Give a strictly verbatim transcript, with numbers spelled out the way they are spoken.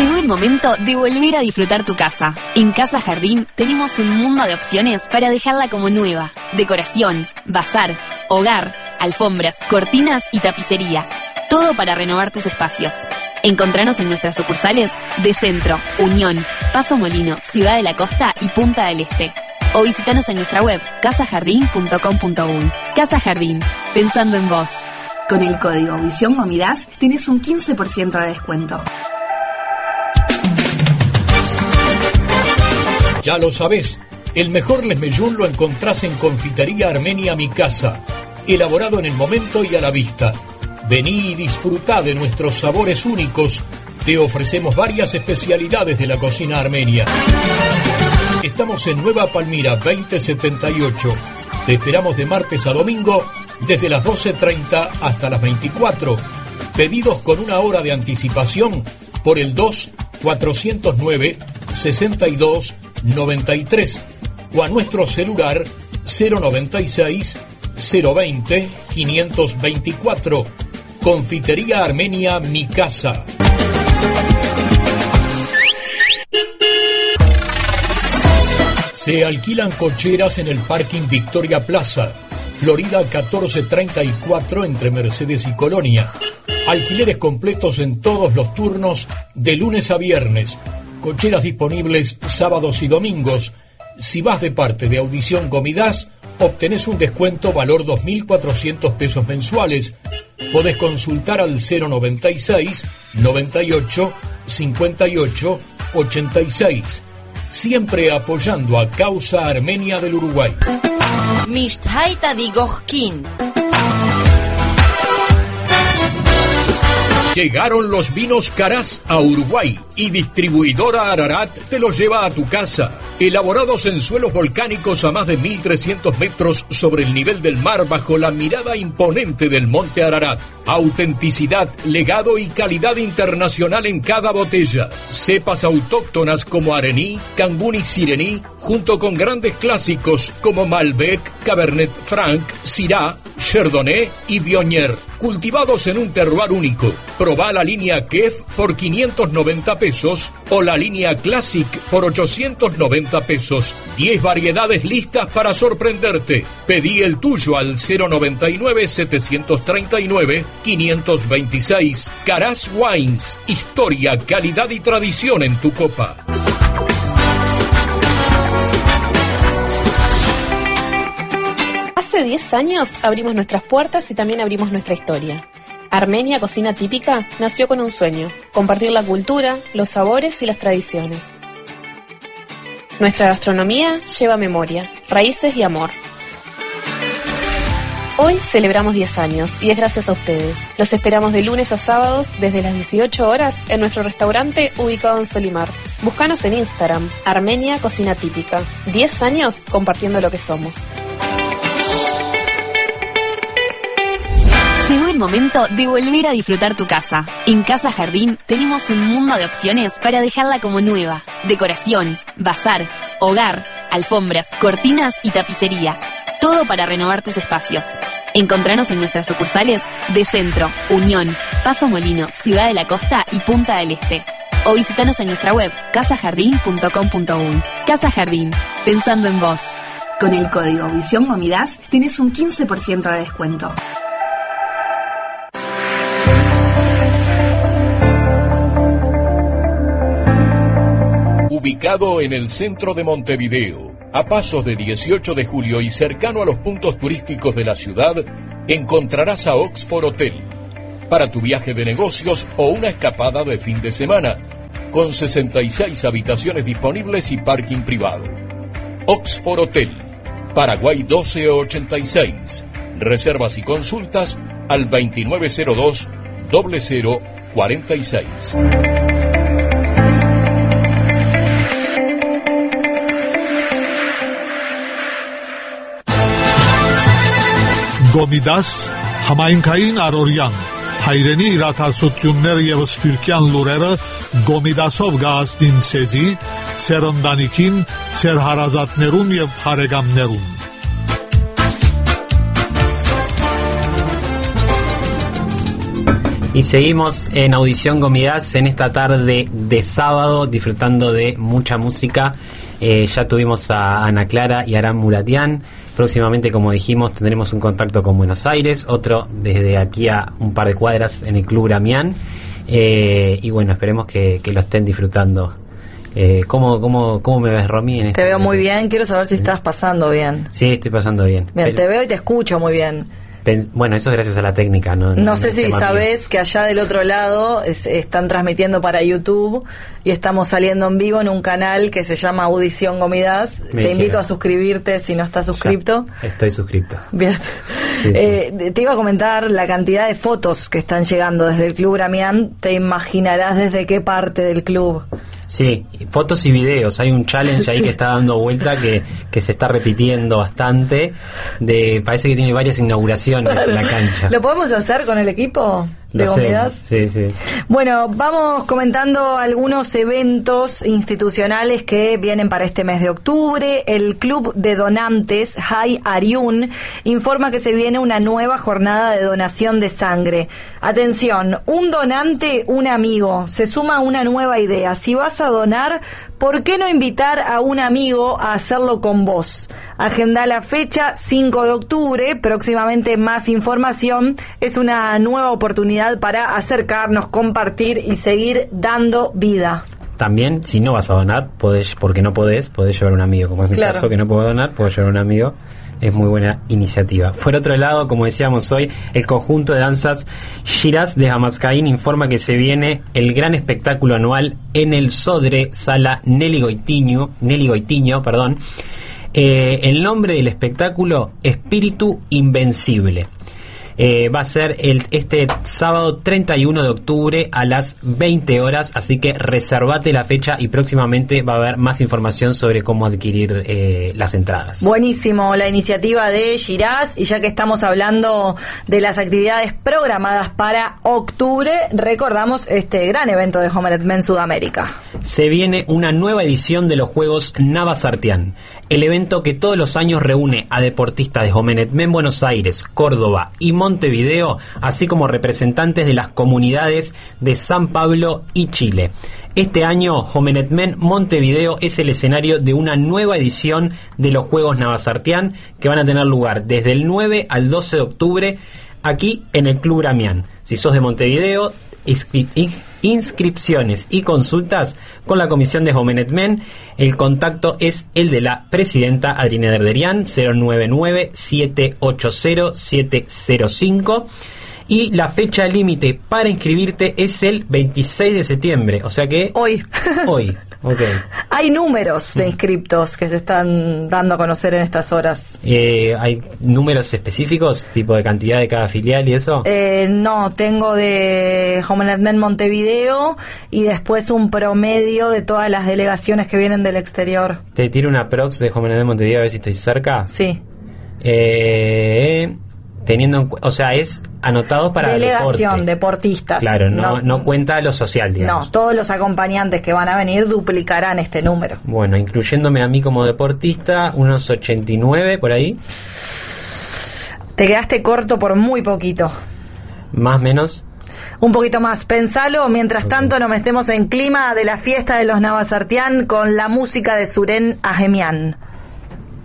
Llegó el momento de volver a disfrutar tu casa. En Casa Jardín tenemos un mundo de opciones para dejarla como nueva. Decoración, bazar, hogar, alfombras, cortinas y tapicería. Todo para renovar tus espacios. Encontranos en nuestras sucursales de Centro, Unión, Paso Molino, Ciudad de la Costa y Punta del Este. O visitanos en nuestra web casa jardín punto com punto uy. Casa Jardín, pensando en vos. Con el código Visión Gomidas tenés un quince por ciento de descuento. Ya lo sabés, el mejor lesmellún lo encontrás en Confitería Armenia Mi Casa, elaborado en el momento y a la vista. Vení y disfrutá de nuestros sabores únicos. Te ofrecemos varias especialidades de la cocina armenia. Estamos en Nueva Palmira veinte setenta y ocho. Te esperamos de martes a domingo desde las doce treinta hasta las veinticuatro. Pedidos con una hora de anticipación por el dos cuatrocientos nueve sesenta y dos noventa y tres o a nuestro celular cero noventa y seis cero veinte quinientos veinticuatro. Confitería Armenia Mi Casa. Se alquilan cocheras en el parking Victoria Plaza, Florida catorce treinta y cuatro entre Mercedes y Colonia. Alquileres completos en todos los turnos de lunes a viernes. Cocheras disponibles sábados y domingos. Si vas de parte de Audición Gomidas, obtenés un descuento valor dos mil cuatrocientos pesos mensuales. Podés consultar al cero noventa y seis noventa y ocho cincuenta y ocho ochenta y seis. Siempre apoyando a Causa Armenia del Uruguay. Mishtaita Digojkin. Llegaron los vinos Caraz a Uruguay y Distribuidora Ararat te los lleva a tu casa. Elaborados en suelos volcánicos a más de mil trescientos metros sobre el nivel del mar bajo la mirada imponente del monte Ararat. Autenticidad, legado y calidad internacional en cada botella. Cepas autóctonas como Arení, Cangún y Sirení, junto con grandes clásicos como Malbec, Cabernet Franc, Syrah, Chardonnay y Viognier. Cultivados en un terroir único. Probá la línea Kef por quinientos noventa pesos o la línea Classic por ochocientos noventa pesos. diez variedades listas para sorprenderte. Pedí el tuyo al cero noventa y nueve setecientos treinta y nueve quinientos veintiséis. Caraz Wines. Historia, calidad y tradición en tu copa. Hace diez años abrimos nuestras puertas y también abrimos nuestra historia. Armenia Cocina Típica nació con un sueño: compartir la cultura, los sabores y las tradiciones. Nuestra gastronomía lleva memoria, raíces y amor. Hoy celebramos diez años y es gracias a ustedes. Los esperamos de lunes a sábados desde las dieciocho horas en nuestro restaurante ubicado en Solimar. Búscanos en Instagram, Armenia Cocina Típica. diez años compartiendo lo que somos. Llegó el momento de volver a disfrutar tu casa. En Casa Jardín tenemos un mundo de opciones para dejarla como nueva. Decoración, bazar, hogar, alfombras, cortinas y tapicería. Todo para renovar tus espacios. Encontranos en nuestras sucursales de Centro, Unión, Paso Molino, Ciudad de la Costa y Punta del Este. O visitanos en nuestra web casa jardín punto com punto uy. Casa Jardín, pensando en vos. Con el código Visión Gomidas tenés un quince por ciento de descuento. Ubicado en el centro de Montevideo, a pasos de dieciocho de julio y cercano a los puntos turísticos de la ciudad, encontrarás a Oxford Hotel. Para tu viaje de negocios o una escapada de fin de semana, con sesenta y seis habitaciones disponibles y parking privado. Oxford Hotel, Paraguay doce ochenta y seis. Reservas y consultas al veintinueve cero dos cero cero cuarenta y seis. Գոմիդաս համայնքային առօրյան հայրենի իրադարձությունները եւ սփյուռքյան լուրերը Գոմիդասով գահստին ցեզի ցեր ընտանիքին ցեր հարազատներուն եւ հարեգամներուն Y seguimos en Audición Gomidas en esta tarde de sábado, disfrutando de mucha música. Eh, ya tuvimos a Ana Clara y Aram Muratian. Próximamente, como dijimos, tendremos un contacto con Buenos Aires, otro desde aquí a un par de cuadras en el Club Gramián. Eh, y bueno, esperemos que, que lo estén disfrutando. Eh, ¿cómo, cómo, ¿Cómo me ves, Romy? En este te veo momento? muy bien, quiero saber si estás pasando bien. Sí, estoy pasando bien. Bien, Pero, te veo y te escucho muy bien. pen, bueno, eso es gracias a la técnica, ¿no? No, no sé si sabes que allá del otro lado es, están transmitiendo para YouTube y estamos saliendo en vivo en un canal que se llama Audición Gomidas. Me te dijeron. invito a suscribirte si no estás suscripto. Ya, estoy suscripto. Bien. Sí, sí. Eh, te iba a comentar la cantidad de fotos que están llegando desde el Club Gramián. Te imaginarás desde qué parte del club. Sí, fotos y videos. Hay un challenge ahí Sí. que está dando vuelta que, que se está repitiendo bastante. De, parece que tiene varias inauguraciones en la cancha. ¿Lo podemos hacer con el equipo de Lo sé. Gomidas? Sí, sí. Bueno, vamos comentando algunos eventos institucionales que vienen para este mes de octubre. El Club de Donantes Hay Ariún informa que se viene una nueva jornada de donación de sangre. Atención, un donante, un amigo. Se suma una nueva idea. Si vas a donar, ¿por qué no invitar a un amigo a hacerlo con vos? Agenda la fecha, cinco de octubre, próximamente más información. Es una nueva oportunidad para acercarnos, compartir y seguir dando vida. También, si no vas a donar, podés, porque no podés, podés llevar un amigo. Como es mi Claro. caso, que no puedo donar, puedo llevar un amigo. Es muy buena iniciativa. Por otro lado, como decíamos hoy, el conjunto de danzas Shiraz de Hamascaín informa que se viene el gran espectáculo anual en el Sodre, Sala Nelly Goitiño, Nelly Goitiño, perdón. Eh, el nombre del espectáculo, Espíritu Invencible. Eh, va a ser el, este sábado treinta y uno de octubre a las veinte horas, así que reservate la fecha y próximamente va a haber más información sobre cómo adquirir eh, las entradas. Buenísimo la iniciativa de Shiraz, y ya que estamos hablando de las actividades programadas para octubre, recordamos este gran evento de Homelet Men Sudamérica. Se viene una nueva edición de los Juegos Navasartián, el evento que todos los años reúne a deportistas de Homenetmen Buenos Aires, Córdoba y Montevideo, así como representantes de las comunidades de San Pablo y Chile. Este año, Homenetmen Montevideo es el escenario de una nueva edición de los Juegos Navasartián que van a tener lugar desde el nueve al doce de octubre aquí en el Club Gramián. Si sos de Montevideo, inscri- inscripciones y consultas con la comisión de Homenetmen. El contacto es el de la presidenta Adriana Derderian, cero nueve nueve, siete ocho cero, siete cero cinco. Y la fecha límite para inscribirte es el veintiséis de septiembre, o sea que Hoy. hoy. Okay. Hay números de inscriptos que se están dando a conocer en estas horas. Eh, ¿Hay números específicos, tipo de cantidad de cada filial y eso? Eh, no, tengo de Homenetmen Montevideo y después un promedio de todas las delegaciones que vienen del exterior. Te tiro una prox de Homenetmen Montevideo a ver si estoy cerca. Sí. Eh, teniendo en cu- o sea, es anotado para Delegación, deporte. deportistas. Claro, no, no, cuenta lo social, digamos. No, todos los acompañantes que van a venir duplicarán este número. Bueno, incluyéndome a mí como deportista, unos ochenta y nueve por ahí, Te quedaste corto por muy poquito. más o menos. Un poquito más, pensalo. Mientras tanto, nos metemos en clima de la fiesta de los Navasartián con la música de Suren Ajemian.